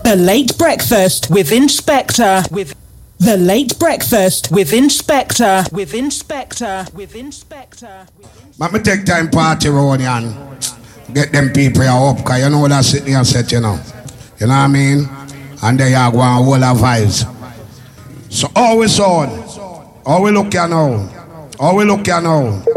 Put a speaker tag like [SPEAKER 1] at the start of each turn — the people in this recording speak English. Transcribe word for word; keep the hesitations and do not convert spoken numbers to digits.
[SPEAKER 1] The Late Breakfast with Inspector. With The Late Breakfast with Inspector. With Inspector. With Inspector.
[SPEAKER 2] Let me take time party round here and get them people here up, because you know what I sit here and set, you know. You know what I mean? And they are going whole of vibes. So always on. All we look here now. All we look here now.